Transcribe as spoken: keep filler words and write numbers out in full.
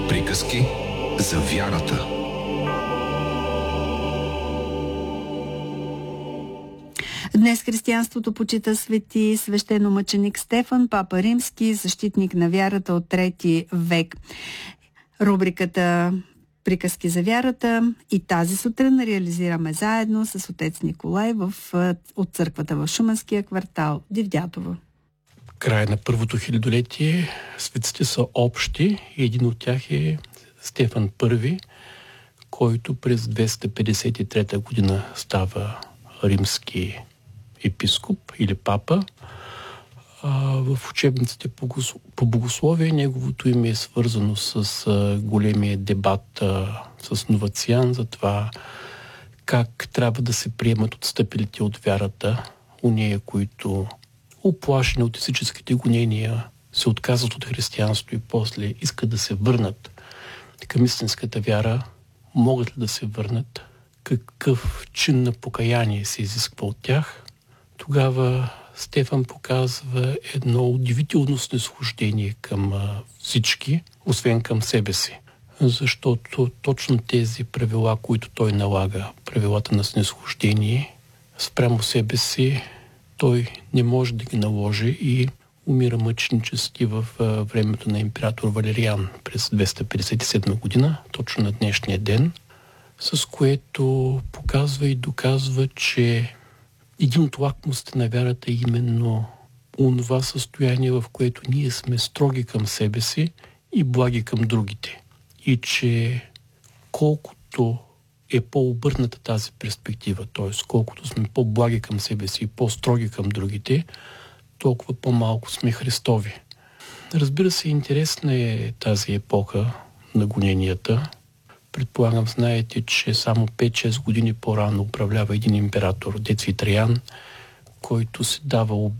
Приказки за вярата. Днес християнството почита свети свещеномъченик Стефан, папа римски, защитник на вярата от трети век. Рубриката Приказки за вярата и тази сутрин реализираме заедно с отец Николай в, от църквата в Шуменския квартал Дивдятово. Края на първото хилядолетие светците са общи и един от тях е Стефан Първи, който през двеста петдесет и трета година става римски епископ или папа. В учебниците по богословие неговото име е свързано с големия дебат с Новациан за това как трябва да се приемат отстъпилите от вярата, уния, които уплашени от езическите гонения се отказват от християнство и после искат да се върнат към истинската вяра. Могат ли да се върнат? Какъв чин на покаяние се изисква от тях? Тогава Стефан показва едно удивително снизхождение към всички, освен към себе си. Защото точно тези правила, които той налага, правилата на снизхождение, спрямо себе си, той не може да ги наложи и умира мъченически в времето на император Валериан през двеста петдесет и седма година, точно на днешния ден, с което показва и доказва, че един от лакмусите на вярата е именно онова състояние, в което ние сме строги към себе си и благи към другите. И че колкото е по-обърната тази перспектива, т.е. колкото сме по-благи към себе си и по-строги към другите, толкова по-малко сме Христови. Разбира се, интересна е тази епоха на гоненията. Предполагам, знаете, че само пет-шест години по-рано управлява един император, Деци Траян, който се дава